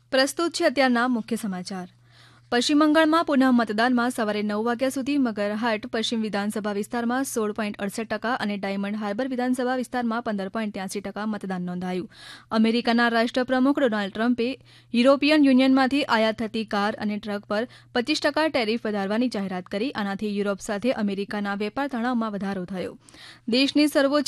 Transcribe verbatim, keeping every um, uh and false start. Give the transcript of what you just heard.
પ્રસ્તુત છે અત્યારના મુખ્ય સમાચાર. પશ્ચિમ બંગાળમાં પુનઃ મતદાનમાં સવારે નવ વાગ્યા સુધી મગરહાટ પશ્ચિમ વિધાનસભા વિસ્તારમાં સોળ પોઈન્ટ અડસઠ ટકા અને ડાયમંડ હાર્બર વિધાનસભા વિસ્તારમાં પંદર પોઈન્ટ ત્યાસી ટકા મતદાન નોંધાયું. અમેરિકાના રાષ્ટ્રપ્રમુખ ડોનાલ્ડ ટ્રમ્પે યુરોપિયન યુનિયનમાંથી આયાત થતી કાર અને ટ્રક પર પચીસ ટકા ટેરિફ વધારવાની જાહેરાત કરી. આનાથી યુરોપ સાથે અમેરિકાના વેપાર તણાવમાં વધારો થયો. દેશની સર્વોચ્ચ